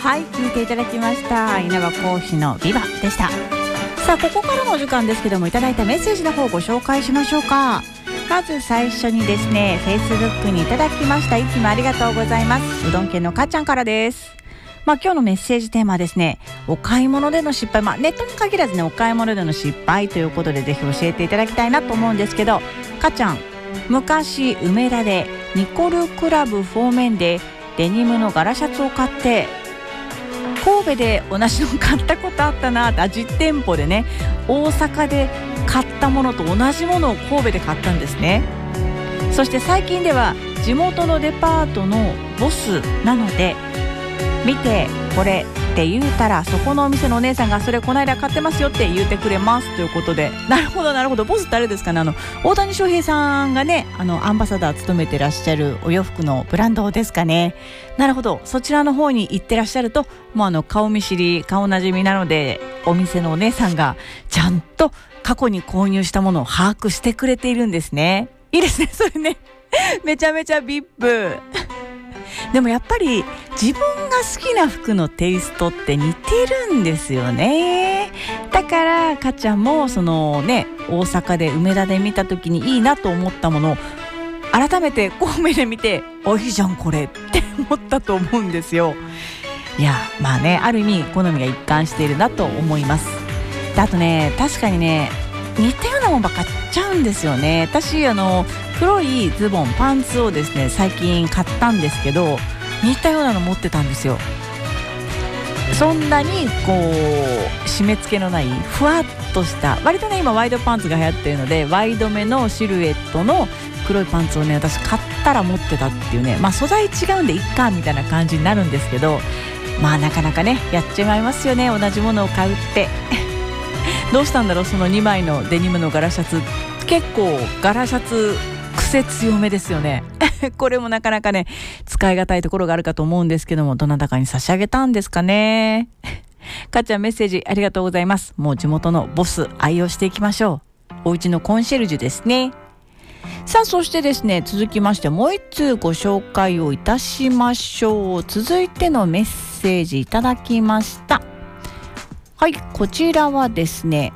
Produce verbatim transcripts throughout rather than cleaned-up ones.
はい、聞いていただきました稲葉講師のビバでした。さあ、ここからのお時間ですけども、いただいたメッセージの方をご紹介しましょうか。まず最初にですね、 Facebook にいただきました。いつもありがとうございます。うどん県のかっちゃんからです。まあ、今日のメッセージテーマはですね、お買い物での失敗、まあ、ネットに限らずね、お買い物での失敗ということで、ぜひ教えていただきたいなと思うんですけど、かっちゃん、昔梅田でニコルクラブ方面でデニムの柄シャツを買って、神戸で同じの買ったことあったなって、実店舗でね、大阪で買ったものと同じものを神戸で買ったんですね。そして最近では地元のデパートのボスなので、見てこれって言うたら、そこのお店のお姉さんがそれこの間買ってますよって言ってくれますということで、なるほどなるほど、ボスってあれですかね、あの大谷翔平さんがね、あのアンバサダー務めてらっしゃるお洋服のブランドですかね。なるほど、そちらの方に行ってらっしゃると、もうあの顔見知り顔なじみなので、お店のお姉さんがちゃんと過去に購入したものを把握してくれているんですね。いいですね、それねめちゃめちゃ ブイアイピー でもやっぱり自分が好きな服のテイストって似てるんですよね。だからかっちゃんもそのね、大阪で梅田で見た時にいいなと思ったものを改めて神戸で見て、おいいじゃんこれって思ったと思うんですよ。いや、まあね、ある意味好みが一貫しているなと思います。で、あとね、確かにね、似たようなもんばっか買っちゃうんですよね。私あの黒いズボンパンツをですね、最近買ったんですけど、似たようなの持ってたんですよ。そんなにこう締め付けのないふわっとした、割とね今ワイドパンツが流行ってるので、ワイドめのシルエットの黒いパンツをね、私買ったら持ってたっていうね、まあ素材違うんでいっかみたいな感じになるんですけど、まあなかなかねやっちまいますよね、同じものを買うってどうしたんだろう、そのにまいのデニムの柄シャツ、結構柄シャツ癖強めですよねこれもなかなかね使い難いところがあるかと思うんですけども、どなたかに差し上げたんですかねかっちゃん、メッセージありがとうございます。もう地元のボス愛用していきましょう。お家のコンシェルジュですね。さあ、そしてですね、続きましてもう一通ご紹介をいたしましょう。続いてのメッセージいただきました。はい、こちらはですね、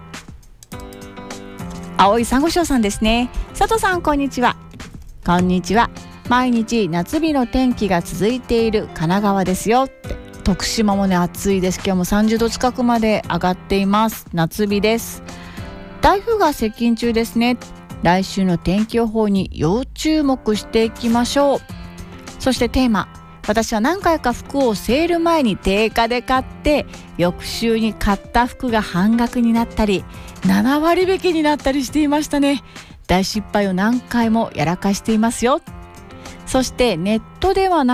青い珊瑚礁さんですね。佐藤さん、こんにちは。こんにちは。毎日夏日の天気が続いている神奈川ですよって。徳島もね暑いです。今日もさんじゅうど近くまで上がっています。夏日です。台風が接近中ですね。来週の天気予報に要注目していきましょう。そしてテーマ、私は何回か服をセール前に定価で買って、翌週に買った服が半額になったりななわり引きになったりしていましたね。大失敗を何回もやらかしていますよ。そしてネットではな